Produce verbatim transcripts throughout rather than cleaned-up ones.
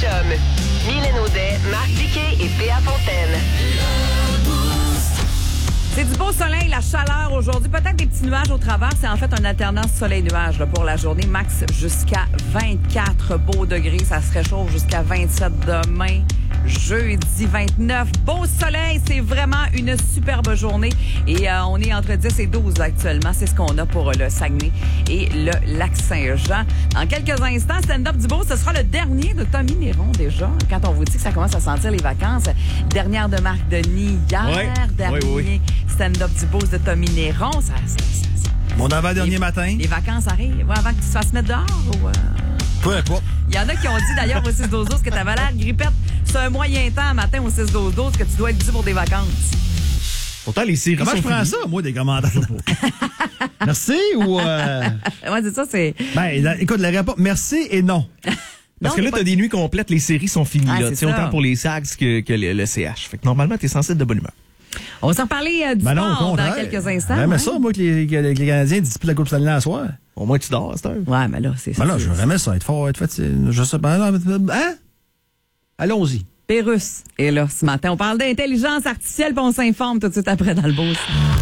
chum. Mylène Audet, Marc Tiquet et Péa Fontaine. C'est du beau soleil, la chaleur aujourd'hui. Peut-être des petits nuages au travers. C'est en fait une alternance soleil-nuage là, pour la journée. Max jusqu'à vingt-quatre beaux degrés. Ça se réchauffe jusqu'à vingt-sept demain. Jeudi vingt-neuf. Beau soleil. C'est vraiment une superbe journée. Et euh, on est entre dix et douze là, actuellement. C'est ce qu'on a pour le Saguenay et le Lac-Saint-Jean. Dans quelques instants, stand-up du beau, ce sera le dernier de Tommy Néron déjà. Quand on vous dit que ça commence à sentir les vacances. Dernière de Marc Denis hier. Ouais. Dernier. Oui, oui. Stand-up du Beauce de Tommy Néron. Ça, ça, ça, ça. Mon avant-dernier matin. Les vacances arrivent. Ouais, avant que tu te fasses mettre dehors ou... Euh... Peu importe. Il y en a qui ont dit d'ailleurs au six douze douze que tu avais l'air grippette. C'est un moyen temps matin au six douze douze que tu dois être dû pour des vacances. Pourtant, les séries Comment sont je prends finies. ça, moi, des commentaires? Merci ou... Euh... Ouais, c'est ça, c'est... Ben, la, écoute, la réponse, merci et non. Parce Non, que là, pas- t'as des nuits complètes, les séries sont finies. Ah, là, c'est tu sais, ça. autant pour les S A Gs que, que le, le C H. Fait que normalement, t'es censé être de bonne humeur. On va s'en reparler euh, du Ben non, au sport dans contraire. quelques instants. J'aimais ouais. ça, moi, que les, que les Canadiens disputent la Coupe Stanley à soir. Au moins, tu dors à cette heure. Ouais, mais là, c'est ça. Ben là, c'est- je remets ça, être fort, être fatigué. Je sais pas. Hein? Allons-y. Pérus est là ce matin. On parle d'intelligence artificielle puis on s'informe tout de suite après dans le beau.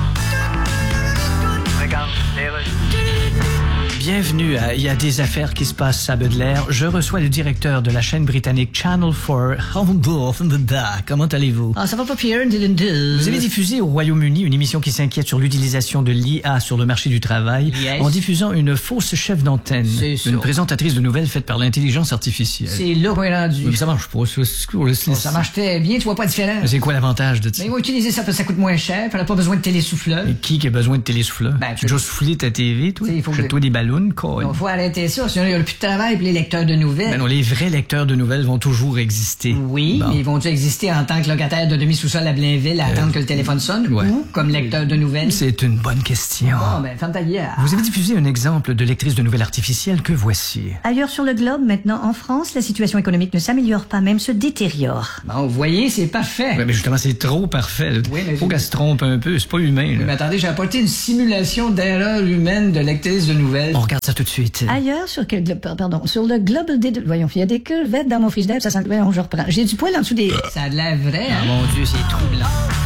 Bienvenue à Il y a des affaires qui se passent à Baudelaire. Je reçois le directeur de la chaîne britannique Channel quatre. Comment allez-vous? Ah, ça va pas pire, Dylan deux. Vous avez diffusé au Royaume-Uni une émission qui s'inquiète sur l'utilisation de l'I A sur le marché du travail Yes. en diffusant une fausse chef d'antenne. C'est ça. Une présentatrice de nouvelles faite par l'intelligence artificielle. C'est là qu'on est rendu. Oui, mais ça marche pas. Ça, c'est- c'est- Ça marche très bien, tu vois pas la différence. Mais c'est quoi l'avantage de ça? Mais ils vont utiliser ça parce que ça coûte moins cher, puis on n'a pas besoin de télésouffleur. Et qui qui a besoin de télésouffleur? Ben, tu as déjà soufflé ta T V, toi? Tu sais, il faut que- Fais-toi des ballons, quoi. Il faut arrêter ça, sinon il n'y aura plus de travail pour les lecteurs de nouvelles. Ben non, les vrais lecteurs de nouvelles vont toujours exister. Oui, Bon. mais ils vont-tu exister en tant que locataire de demi-sous-sol à Blainville à attendre que le téléphone sonne ouais. ou comme lecteur de nouvelles? C'est une bonne question. Bon, ben, ferme ta gueule. Vous avez diffusé un exemple de lectrice de nouvelles artificielles que voici. Ailleurs sur le globe, maintenant en France, la situation économique ne s'améliore pas, même se détériore. Bon, vous voyez, c'est parfait. Ouais, mais justement, c'est trop parfait. là. Oui, mais Faut je- qu'elle se trompe un peu, c'est pas humain. là. Mais attendez, j'ai apporté une simulation d'erreur humaine de lectrice de nouvelles. On regarde ça tout de suite. Ailleurs sur quel glo- pardon, sur le globe des voyons, il y a des crevettes dans mon frigidaire, ça sent voyons, je reprends. J'ai du poil en dessous des Ça a de l'air vrai, Ah hein? mon Dieu, c'est troublant.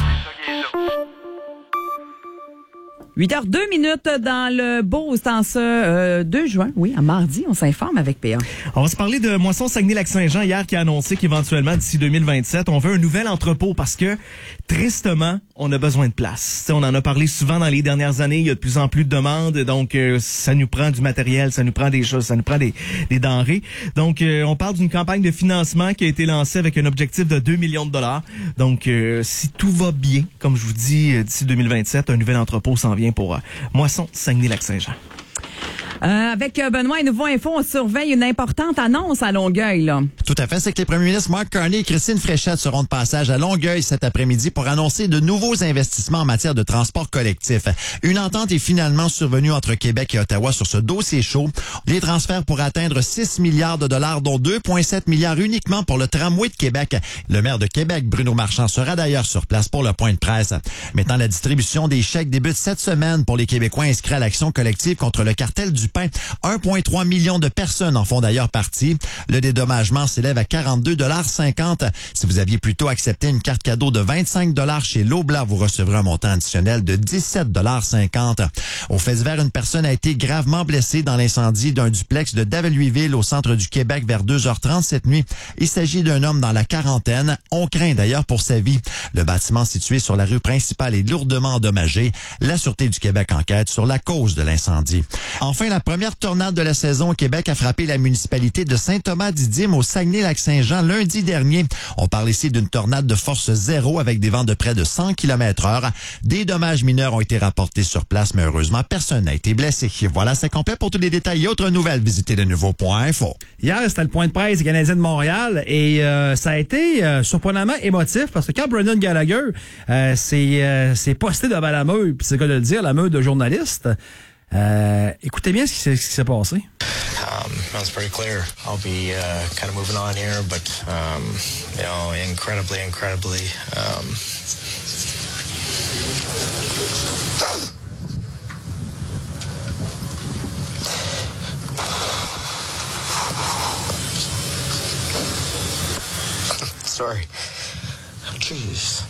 huit heures deux minutes dans le beau en ce euh, deux juin. Oui, à mardi, on s'informe avec P A. On va se parler de Moisson Saguenay-Lac-Saint-Jean hier qui a annoncé qu'éventuellement, d'ici deux mille vingt-sept, on veut un nouvel entrepôt parce que, tristement, on a besoin de place. T'sais, on en a parlé souvent dans les dernières années, il y a de plus en plus de demandes, donc euh, ça nous prend du matériel, ça nous prend des choses, ça nous prend des, des denrées. Donc, euh, on parle d'une campagne de financement qui a été lancée avec un objectif de deux millions de dollars. Donc, euh, si tout va bien, comme je vous dis, euh, d'ici deux mille vingt-sept, un nouvel entrepôt s'en vient pour euh, Moisson Saguenay-Lac-Saint-Jean. Euh, avec euh, Benoît et Nouveau Info, on surveille une importante annonce à Longueuil. Là. Tout à fait, c'est que les premiers ministres Mark Carney et Christine Fréchette seront de passage à Longueuil cet après-midi pour annoncer de nouveaux investissements en matière de transport collectif. Une entente est finalement survenue entre Québec et Ottawa sur ce dossier chaud. Les transferts pourraient atteindre six milliards de dollars, dont deux virgule sept milliards uniquement pour le tramway de Québec. Le maire de Québec, Bruno Marchand, sera d'ailleurs sur place pour le point de presse. Maintenant, la distribution des chèques débute cette semaine pour les Québécois inscrits à l'action collective contre le cartel du pain. un virgule trois million de personnes en font d'ailleurs partie. Le dédommagement s'élève à quarante-deux dollars cinquante. Si vous aviez plutôt accepté une carte cadeau de vingt-cinq dollars chez Loblaw, vous recevrez un montant additionnel de dix-sept dollars cinquante. Au fait divers, une personne a été gravement blessée dans l'incendie d'un duplex de Daveluiville au centre du Québec vers deux heures trente cette nuit. Il s'agit d'un homme dans la quarantaine. On craint d'ailleurs pour sa vie. Le bâtiment situé sur la rue principale est lourdement endommagé. La Sûreté du Québec enquête sur la cause de l'incendie. Enfin, la première tornade de la saison au Québec a frappé la municipalité de Saint-Thomas-Didyme au Saguenay-Lac-Saint-Jean lundi dernier. On parle ici d'une tornade de force zéro avec des vents de près de cent kilomètres heure. Des dommages mineurs ont été rapportés sur place, mais heureusement, personne n'a été blessé. Voilà, c'est complet. Pour tous les détails et autres nouvelles, visitez le nouveau point info. Hier, c'était le point de presse des Canadiens de Montréal et euh, ça a été euh, surprenamment émotif parce que quand Brendan Gallagher euh, s'est euh, s'est posté devant la meute, puis c'est quoi de le dire, la meute de journalistes, euh, écoutez bien ce qui s'est, ce qui s'est passé. Um, that's pretty clear. I'll be uh, kind of moving on here, but um, you know, incredibly, incredibly. Um, sorry. Jeez.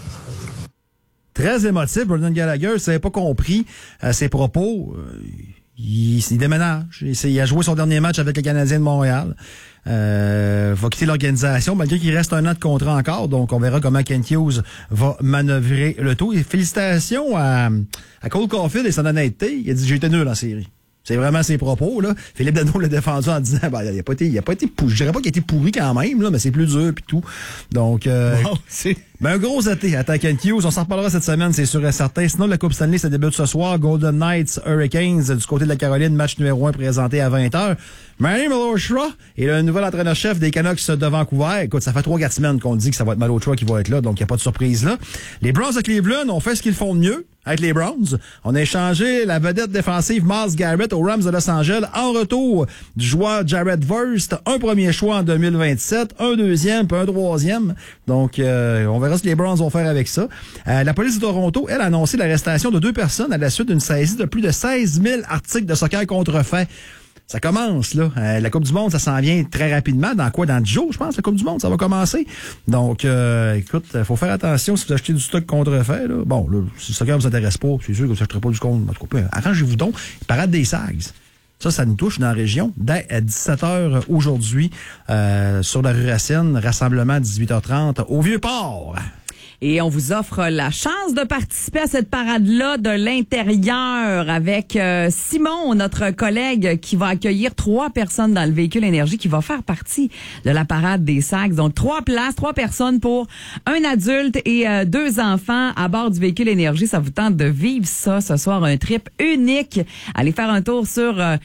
Très émotif, Brendan Gallagher, s'il n'avait pas compris euh, ses propos, euh, il, il déménage. Il, il a joué son dernier match avec le Canadien de Montréal. Euh, va quitter l'organisation, malgré qu'il reste un an de contrat encore. Donc, on verra comment Kent Hughes va manœuvrer le tout. Et félicitations à, à Cole Caulfield et son honnêteté. Il a dit, j'ai été nul en série. C'est vraiment ses propos, là. Philippe Danault l'a défendu en disant, ben, il a pas été, il a pas été pourri. Je dirais pas qu'il a été pourri quand même, là, mais c'est plus dur pis tout. Donc, euh, wow, c'est... Ben, un gros été à Kent Hughes. On s'en reparlera cette semaine, c'est sûr et certain. Sinon, la Coupe Stanley, ça débute ce soir. Golden Knights, Hurricanes, du côté de la Caroline, match numéro un présenté à vingt heures. Manny Malhotra est le nouvel entraîneur-chef des Canucks de Vancouver. Écoute, ça fait trois quatre semaines qu'on dit que ça va être Malhotra qui va être là, donc il n'y a pas de surprise là. Les Browns de Cleveland ont fait ce qu'ils font de mieux avec les Browns. On a échangé la vedette défensive Myles Garrett aux Rams de Los Angeles en retour du joueur Jared Verst. Un premier choix en deux mille vingt-sept, un deuxième puis un troisième. Donc, euh, on verra ce que les Browns vont faire avec ça. Euh, la police de Toronto, elle, a annoncé l'arrestation de deux personnes à la suite d'une saisie de plus de seize mille articles de soccer contrefaits. Ça commence, là. Euh, la Coupe du Monde, ça s'en vient très rapidement. Dans quoi? Dans dix jours, je pense, la Coupe du Monde, ça va commencer. Donc, euh, écoute, il faut faire attention si vous achetez du stock contrefait, là. Bon, là, si le soccer ne vous intéresse pas, c'est sûr que vous n'achèterez pas du compte. En tout cas, arrangez-vous donc. Parade des Sags. Ça, ça nous touche dans la région. Dès à dix-sept heures aujourd'hui, euh, sur la rue Racine, rassemblement à dix-huit heures trente au Vieux-Port. Et on vous offre la chance de participer à cette parade-là de l'intérieur avec euh, Simon, notre collègue, qui va accueillir trois personnes dans le véhicule énergie qui va faire partie de la parade des sacs. Donc, trois places, trois personnes pour un adulte et euh, deux enfants à bord du véhicule énergie. Ça vous tente de vivre ça ce soir, un trip unique. Allez faire un tour sur euh,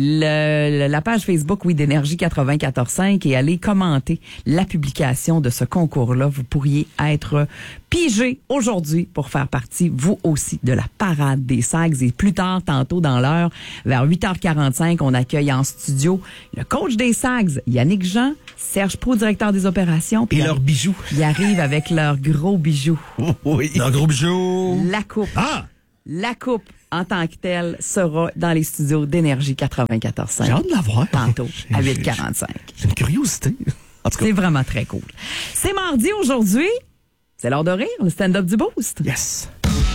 le, la page Facebook, oui, d'Énergie quatre-vingt-quatorze cinq et allez commenter la publication de ce concours-là. Vous pourriez être pigé aujourd'hui pour faire partie, vous aussi, de la parade des Sags. Et plus tard, tantôt dans l'heure, vers huit heures quarante-cinq, on accueille en studio le coach des Sags, Yannick Jean, Serge Proulx, directeur des opérations. Et leurs bijoux. Ils arrivent avec leurs gros bijoux. Oui. Leurs gros bijoux. La coupe. Ah! La coupe, en tant que telle, sera dans les studios d'Énergie quatre-vingt-quatorze cinq. J'ai hâte de la voir. Tantôt, à J'ai- huit heures quarante-cinq. J'ai une curiosité. En tout cas, C'est vraiment très cool. C'est mardi aujourd'hui. C'est l'heure de rire, le stand-up du Boost. yes.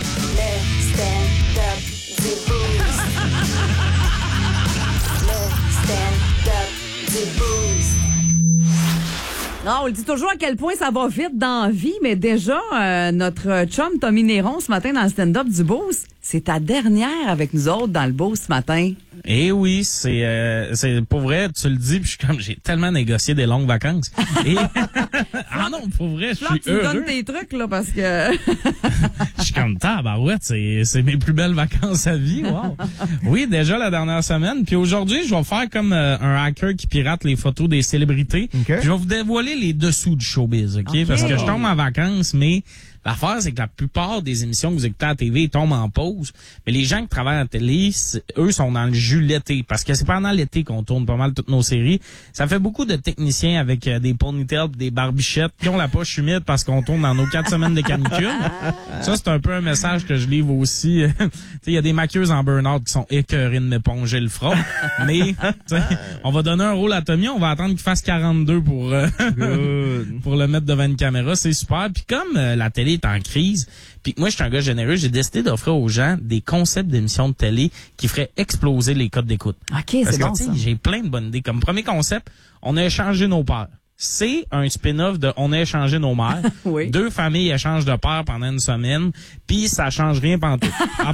Non, on le dit toujours à quel point ça va vite dans la vie, mais déjà, euh, notre chum Tommy Néron, ce matin, dans le stand-up du Boost, c'est ta dernière avec nous autres dans le Boost ce matin. Eh oui, c'est euh, c'est pour vrai, tu le dis, puis je suis comme j'ai tellement négocié des longues vacances. Et ah non, pour vrai, je Là, suis tu me heureux. donnes tes trucs, là, parce que... Je suis comme tabarouette, c'est c'est mes plus belles vacances à vie. Wow. Oui, déjà la dernière semaine, puis aujourd'hui, je vais faire comme euh, un hacker qui pirate les photos des célébrités. Okay. Puis je vais vous dévoiler les dessous du showbiz, OK? Okay. Parce que je tombe en vacances, mais l'affaire, c'est que la plupart des émissions que vous écoutez à la T V tombent en pause. Mais les gens qui travaillent à la télé, c'est- eux sont dans le jus l'été. Parce que c'est pendant l'été qu'on tourne pas mal toutes nos séries. Ça fait beaucoup de techniciens avec euh, des ponytails pis des barbichettes qui ont la poche humide parce qu'on tourne dans nos quatre semaines de canicule. Ça, c'est un peu un message que je livre aussi. Tu sais, il y a des maquilleuses en burn-out qui sont écœurées de m'éponger le front. Mais, tu sais, on va donner un rôle à Tommy. On va attendre qu'il fasse quarante-deux pour, euh, pour le mettre devant une caméra. C'est super. Puis comme euh, la télé est en crise, puis moi, je suis un gars généreux, j'ai décidé d'offrir aux gens des concepts d'émissions de télé qui feraient exploser les codes d'écoute. OK, Parce c'est que, bon, tu sais, ça. j'ai plein de bonnes idées. Comme premier concept, on a échangé nos pères. C'est un spin-off de On a échangé nos mères. Oui. Deux familles échangent de pères pendant une semaine, puis ça change rien pantoute. À,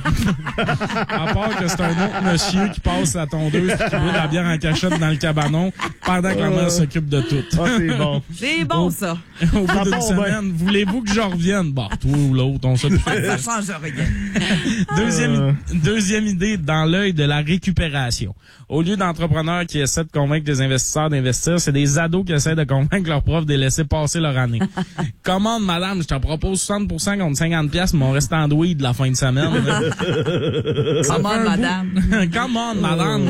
à part que c'est un autre monsieur qui passe la tondeuse et qui boit de la bière en cachette dans le cabanon pendant que la mère s'occupe de tout. Ah, c'est bon. C'est bon, ça. Au bout Ça d'une part semaine, voulez-vous que je revienne? Bah, toi ou l'autre, on sait plus. Ça change rien. Deuxième, deuxième idée, dans l'œil de la récupération. Au lieu d'entrepreneurs qui essaient de convaincre les investisseurs d'investir, c'est des ados qui essaient de convaincre leurs profs de les laisser passer leur année. Commande, madame, je te propose soixante pour cent contre cinquante piastres, mon restant de weed de la fin de semaine. Ça Come fait on, un madame. bout- Come on, madame.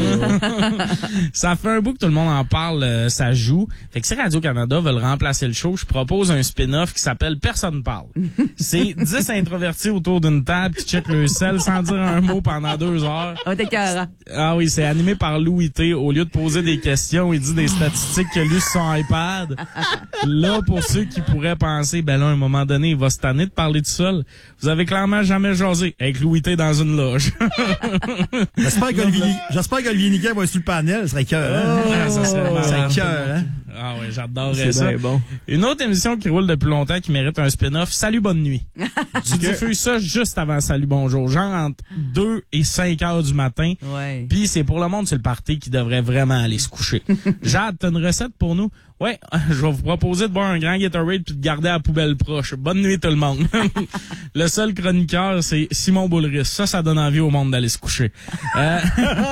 Ça fait un bout que tout le monde en parle, euh, ça joue. Fait que si Radio-Canada veulent remplacer le show, je propose un spin-off qui s'appelle Personne parle. C'est dix introvertis autour d'une table qui checkent le sel sans dire un mot pendant deux heures. On était écœurant. Ah oui, c'est animé par Louis T. Au lieu de poser des questions, il dit des statistiques que lui sur son iPad. malade. Là, pour ceux qui pourraient penser, ben là, à un moment donné, il va se tanner de parler tout seul. Vous avez clairement jamais jasé avec Louis T dans une loge. J'espère qu'Olivier, j'espère qu'Olivier Niquet va être sur le panel. Ce serait cœur, hein? Ah, ça serait malade. Ça serait cœur, hein? Ah ouais, j'adorerais C'est ça. bien bon. Une autre émission qui roule depuis longtemps, qui mérite un spin-off, Salut Bonne Nuit. Tu diffuses ça juste avant Salut Bonjour, genre entre deux et cinq heures du matin. Ouais. Puis c'est pour le monde sur le party qui devrait vraiment aller se coucher. Jade, t'as une recette pour nous? Ouais, je vais vous proposer de boire un grand Gatorade puis de garder à la poubelle proche. Bonne nuit tout le monde. Le seul chroniqueur, c'est Simon Boulris. Ça, ça donne envie au monde d'aller se coucher. Euh...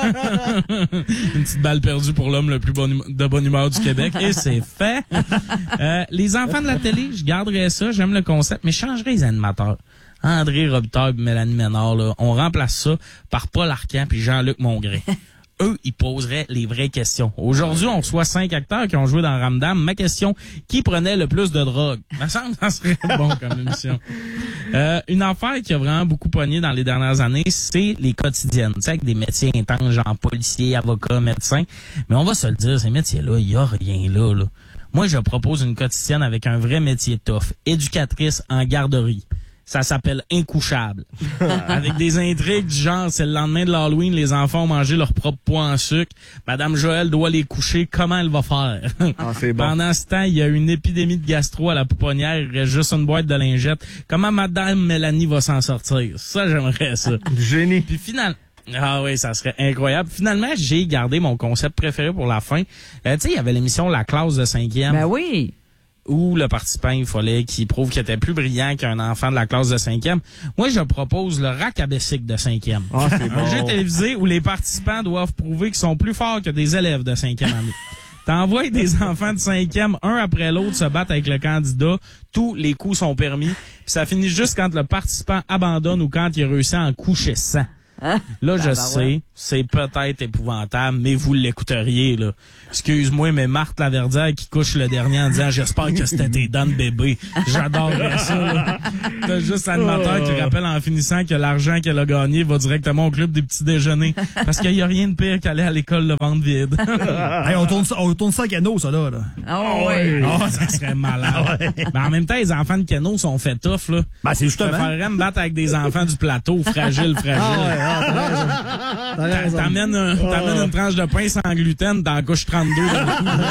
Une petite balle perdue pour l'homme le plus bon hum- de bonne humeur du Québec. Et c'est fait. Euh, les enfants de la télé, je garderais ça. J'aime le concept, mais je changerais les animateurs. André Robitaille et Mélanie Ménard, là, on remplace ça par Paul Arcand puis Jean-Luc Mongrain. Eux, ils poseraient les vraies questions. Aujourd'hui, on reçoit cinq acteurs qui ont joué dans Ramdam. Ma question, qui prenait le plus de drogue? Ça semble que ça serait bon comme émission. Euh, une affaire qui a vraiment beaucoup pogné dans les dernières années, c'est les quotidiennes. Tu sais, avec des métiers intenses, genre policier, avocat, médecin. Mais on va se le dire, ces métiers-là, il y a rien là, là. Moi, je propose une quotidienne avec un vrai métier tough. Éducatrice en garderie. Ça s'appelle Incouchable. Avec des intrigues du genre, c'est le lendemain de l'Halloween, les enfants ont mangé leur propre poids en sucre. Madame Joël doit les coucher. Comment elle va faire? Ah, c'est bon. Pendant ce temps, il y a une épidémie de gastro à la pouponnière. Il reste juste une boîte de lingettes. Comment Madame Mélanie va s'en sortir? Ça, j'aimerais ça. Génie. Puis finalement... Ah oui, ça serait incroyable. Finalement, j'ai gardé mon concept préféré pour la fin. Euh, tu sais, il y avait l'émission La classe de cinquième. Ben oui. Où le participant, il fallait qu'il prouve qu'il était plus brillant qu'un enfant de la classe de cinquième. Moi, je propose le rack à bicycle de cinquième. Ah, c'est bon. Un jeu télévisé où les participants doivent prouver qu'ils sont plus forts que des élèves de cinquième année. T'envoies des enfants de cinquième, un après l'autre, se battre avec le candidat. Tous les coups sont permis. Puis ça finit juste quand le participant abandonne ou quand il réussit à en coucher cent. Hein? Là, je Ah, ben sais, ouais. c'est peut-être épouvantable, mais vous l'écouteriez, là. Excuse-moi, mais Marthe Laverdière qui couche le dernier en disant « J'espère que c'était tes dents de bébé ». J'adorerais ça, là. T'as juste l'animateur qui rappelle en finissant que l'argent qu'elle a gagné va directement au club des petits déjeuners. Parce qu'il y a rien de pire qu'aller à l'école le ventre vide. Hey, on tourne ça, on tourne ça à Cano, ça, là. là. Oh, oui. Oh, ça serait malade. Mais en même temps, les enfants de Keno sont faits tough, là. Ben, c'est Je justement. préférerais me battre avec des enfants du plateau, fragiles, fragiles. Ah, t'as raison. T'as raison. T'amènes un, t'amènes une tranche de pain sans gluten dans la couche trente-deux. Dans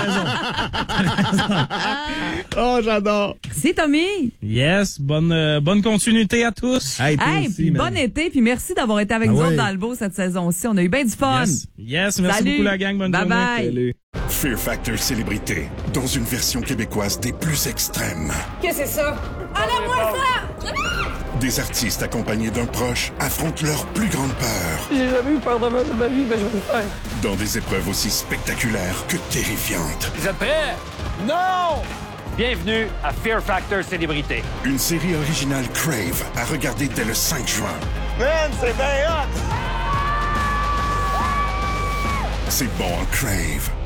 le cou. Oh, j'adore. C'est Tommy. Yes, bonne, euh, bonne continuité à tous. Hey, toi Hey, aussi, puis man. bon été, puis merci d'avoir été avec Ah nous oui. autres dans le beau cette saison-ci. On a eu bien du fun. Yes, yes merci Salut. beaucoup la gang, bonne Bye journée. bye. Salut. Fear Factor Célébrité, dans une version québécoise des plus extrêmes. Qu'est-ce que c'est ça? Enlève-moi ça! Des artistes accompagnés d'un proche affrontent leur plus grande peur J'ai jamais eu peur de ma, de ma vie, mais je vais le faire. dans des épreuves aussi spectaculaires que terrifiantes. Vous êtes prêts? Non! Bienvenue à Fear Factor Célébrité. Une série originale Crave à regarder dès le cinq juin. Man, c'est bien hot! C'est bon en Crave.